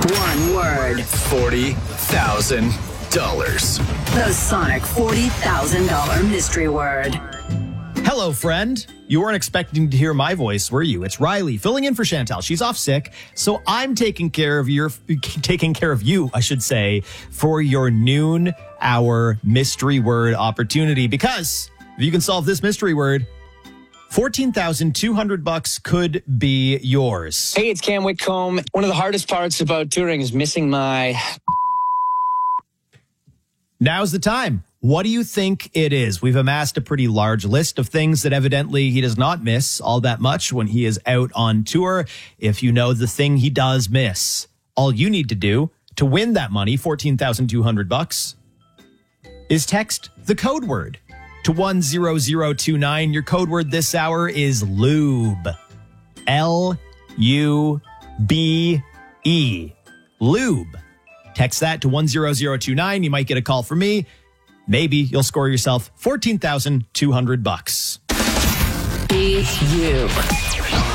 One word. $40,000. The Sonic $40,000 mystery word. Hello, friend. You weren't expecting to hear my voice, were you? It's Riley filling in for Chantal. She's off sick, so I'm taking care of you, I should say, for your noon hour mystery word opportunity. Because if you can solve this mystery word, $14,200 could be yours. Hey, it's Cam Whitcomb. One of the hardest parts about touring is missing my... Now's the time. What do you think it is? We've amassed a pretty large list of things that evidently he does not miss all that much when he is out on tour. If you know the thing he does miss, all you need to do to win that money, $14,200, is text the code word to 10029. Your code word this hour is lube. L-U-B-E. Lube. Text that to 10029. You might get a call from me. Maybe you'll score yourself $14,200. Be you.